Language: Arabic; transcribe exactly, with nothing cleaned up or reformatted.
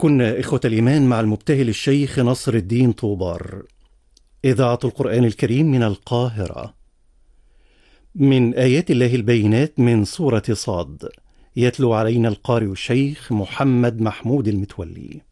كنا إخوة الإيمان مع المبتهل الشيخ نصر الدين طوبار. إذاعة القرآن الكريم من القاهرة. من آيات الله البينات من سورة صاد، يتلو علينا القارئ الشيخ محمد محمود المتولي.